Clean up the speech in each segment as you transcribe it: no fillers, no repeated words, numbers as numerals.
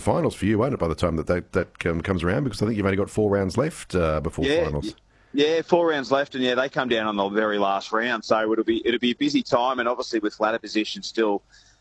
finals for you, won't it, by the time that comes around? Because I think you've only got 4 rounds left before finals. Yeah, 4 rounds left, and they come down on the very last round, so it'll be a busy time, and obviously with ladder position still,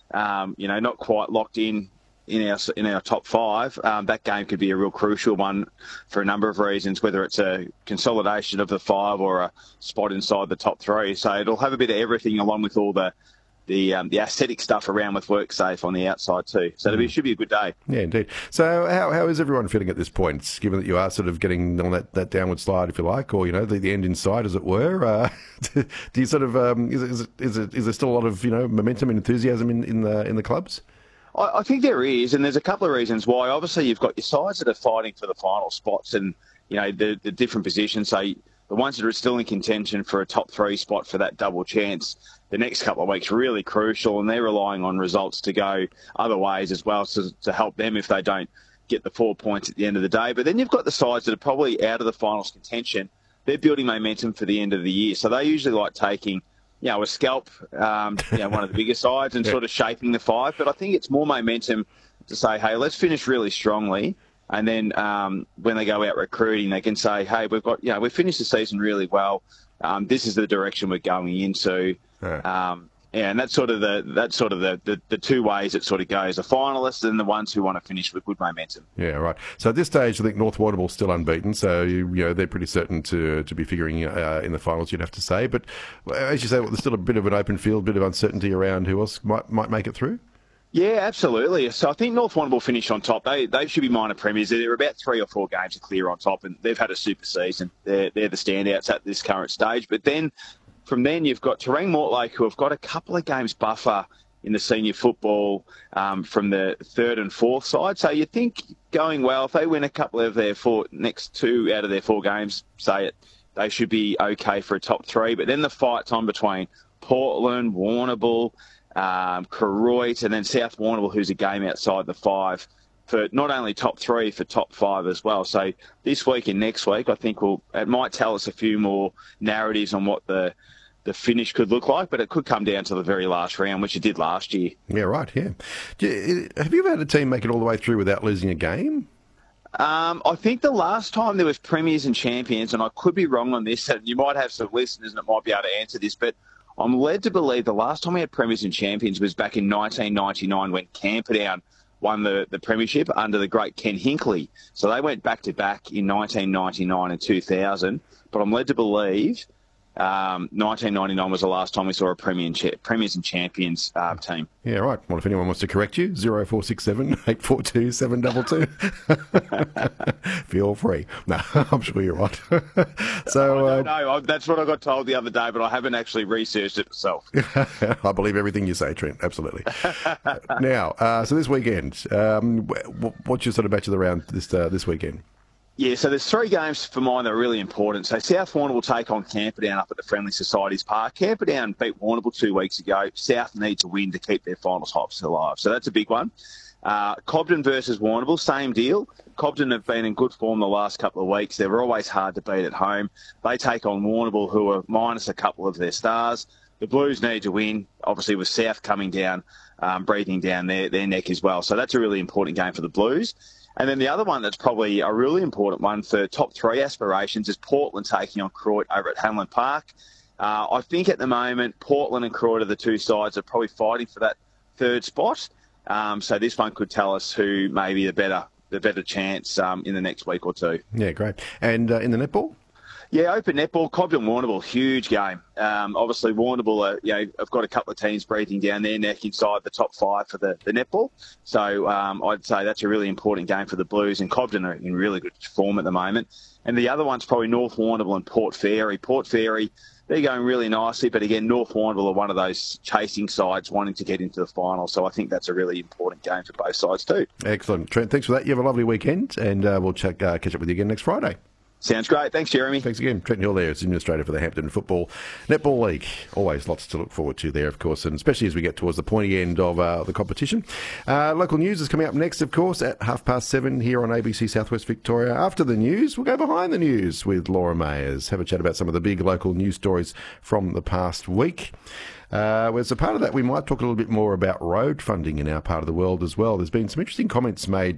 not quite locked in our top 5. That game could be a real crucial one for a number of reasons, whether it's a consolidation of the 5 or a spot inside the top 3. So it'll have a bit of everything, along with all the aesthetic stuff around with WorkSafe on the outside too. So it should be a good day. Yeah, indeed. So how is everyone feeling at this point, given that you are sort of getting on that downward slide, if you like, or, the end in sight, as it were? Do you sort of, is there still a lot of, momentum and enthusiasm in the clubs? I think there is, and there's a couple of reasons why. Obviously, you've got your sides that are fighting for the final spots and, the different positions. So the ones that are still in contention for a top 3 spot for that double chance, the next couple of weeks really crucial, and they're relying on results to go other ways as well to help them if they don't get the 4 points at the end of the day. But then you've got the sides that are probably out of the finals contention. They're building momentum for the end of the year. So they usually like taking, a scalp, one of the bigger sides and sort of shaping the 5. But I think it's more momentum to say, hey, let's finish really strongly. And then when they go out recruiting, they can say, hey, we've finished the season really well. This is the direction we're going into. And that's sort of the 2 ways it sort of goes: the finalists and the ones who want to finish with good momentum. Yeah, right. So at this stage, I think North Warrnambool's still unbeaten. So they're pretty certain to be figuring in the finals, you'd have to say. But as you say, there's still a bit of an open field, bit of uncertainty around who else might make it through. Yeah, absolutely. So I think North Warrnambool finish on top. They should be minor premiers. They're about 3 or 4 games clear on top, and they've had a super season. They're the standouts at this current stage. But then from then you've got Terang Mortlake, who have got a couple of games buffer in the senior football from the 3rd and 4th side. So you think going well, if they win a couple of their next 2 out of their 4 games, they should be okay for a top 3. But then the fight's on between Portland, Warrnambool, Koroit, and then South Warrnambool, who's a game outside the 5 for not only top 3, for top 5 as well. So this week and next week, I think it might tell us a few more narratives on what the finish could look like, but it could come down to the very last round, which it did last year. Yeah, right, yeah. Have you ever had a team make it all the way through without losing a game? I think the last time there was premiers and champions, and I could be wrong on this, and you might have some listeners that might be able to answer this, but I'm led to believe the last time we had premiers and champions was back in 1999 when Camperdown won the premiership under the great Ken Hinkley. So they went back-to-back in 1999 and 2000, but I'm led to believe 1999 was the last time we saw a premiers and champions team. Yeah, right. Well, if anyone wants to correct you, 0467 842 722. Feel free. No, I'm sure you're right. So no, that's what I got told the other day, but I haven't actually researched it myself. I believe everything you say, Trent. Absolutely. Now, so this weekend, what's your sort of match of the round this weekend? Yeah, so there's 3 games for mine that are really important. So South Warrnambool will take on Camperdown up at the Friendly Societies Park. Camperdown beat Warrnambool 2 weeks ago. South need to win to keep their finals hopes alive. So that's a big one. Cobden versus Warrnambool, same deal. Cobden have been in good form the last couple of weeks. They're always hard to beat at home. They take on Warrnambool, who are minus a couple of their stars. The Blues need to win, obviously with South coming down, breathing down their neck as well. So that's a really important game for the Blues. And then the other one that's probably a really important one for top 3 aspirations is Portland taking on Koroit over at Hanlon Park. I think at the moment, Portland and Koroit are the 2 sides that are probably fighting for that 3rd spot. So this one could tell us who may be the better chance in the next week or 2. Yeah, great. And in the netball? Yeah, open netball, Cobden Warrnambool, huge game. Obviously, Warrnambool have got a couple of teams breathing down their neck inside the top 5 for the netball. So I'd say that's a really important game for the Blues, and Cobden are in really good form at the moment. And the other one's probably North Warrnambool and Port Fairy. Port Fairy, they're going really nicely, but again, North Warrnambool are one of those chasing sides wanting to get into the final. So I think that's a really important game for both sides too. Excellent. Trent, thanks for that. You have a lovely weekend, and we'll catch up with you again next Friday. Sounds great. Thanks, Jeremy. Thanks again. Trent Hill there, administrator for the Hampton Football Netball League. Always lots to look forward to there, of course, and especially as we get towards the pointy end of the competition. Local news is coming up next, of course, at 7:30 here on ABC Southwest Victoria. After the news, we'll go behind the news with Laura Mayers, have a chat about some of the big local news stories from the past week. As a part of that, we might talk a little bit more about road funding in our part of the world as well. There's been some interesting comments made